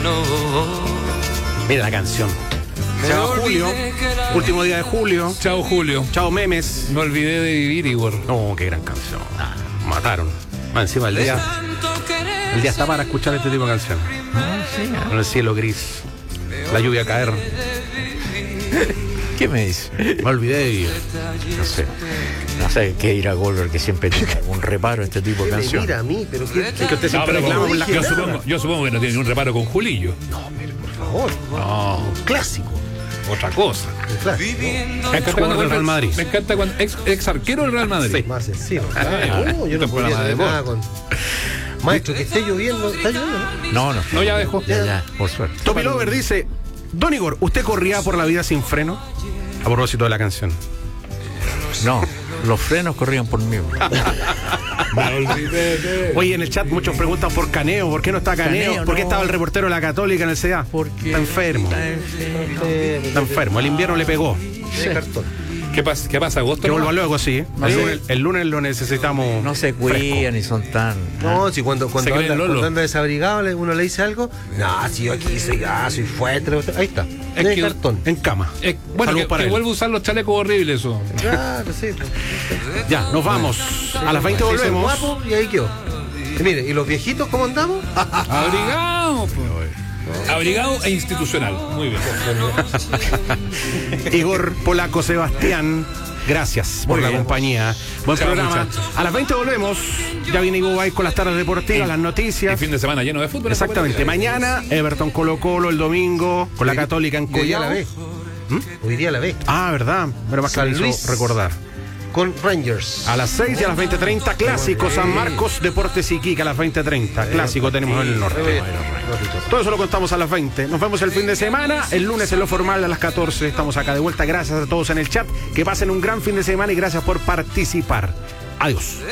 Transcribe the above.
Mira la canción. Chao Julio, último día de julio. Chao Julio. Chao memes. Me olvidé de vivir, Igor. No, qué gran canción. Mataron. Más encima el día está para escuchar este tipo de canciones. Sí, Con el cielo gris, la lluvia a caer. ¿Qué me dice? Me olvidé y No sé qué ir a Goldberg, que siempre tiene un reparo a este tipo de canciones. Mira a mí, pero qué que usted siempre pero reclama por la yo supongo que no tiene ningún reparo con Julillo. por favor. No, Clásico. otra cosa. Clásico. Me encanta Jugador del Real Madrid. Me encanta cuando ex arquero del Real Madrid. Sí. Más sencillo. Yo no Temporada podría de tener nada con. Maestro, que esté lloviendo. ¿Está lloviendo? No. No, ya dejó. Ya, por suerte. Tommy Lover dice: Don Igor, ¿usted corría por la vida sin freno? A propósito de la canción. No, los frenos corrían por mí. Oye, en el chat muchos preguntan por Caneo. ¿Por qué no está Caneo? Caneo, ¿Por qué no. estaba el reportero de la Católica en el CDA? Porque Está enfermo. Está enfermo. El invierno le pegó. De cartón. ¿Qué pasa, agosto? Que no? vuelva luego, sí. El lunes lo necesitamos. no se cuidan y son tan... No, si cuando Se cree Lolo. cuando anda desabrigado uno le dice algo, no, si yo aquí soy fuerte, ahí está, Es de que- cartón. En cama. Bueno, Salud que para él. vuelva a usar los chalecos horribles eso. Claro, sí. Ya, nos vamos. A las 20 Se hizo volvemos. guapo y ahí quedó. Y mire, ¿y los viejitos cómo andamos? Abrigado. Abrigado e institucional. Muy bien. Igor, Polaco, Sebastián, gracias por la compañía. Buen Chao, programa. muchachos. A las 20 volvemos. Ya viene Ivo Bay con las tardes deportivas, las Y noticias. fin de semana lleno de fútbol. Exactamente. Mañana, Everton Colo-Colo el domingo, con la Católica en Hoy día la Collao. ve. Hoy día la ve. Ah, verdad. Pero más que San me hizo Luis. recordar. Con Rangers. A las 6 y a las 20:30, clásico San Marcos, Deportes Iquique a las 20:30. Clásico tenemos en el norte. Todo eso lo contamos a las 20. Nos vemos el fin de semana. El lunes en lo formal a las 14. Estamos acá de vuelta. Gracias a todos en el chat. Que pasen un gran fin de semana y gracias por participar. Adiós.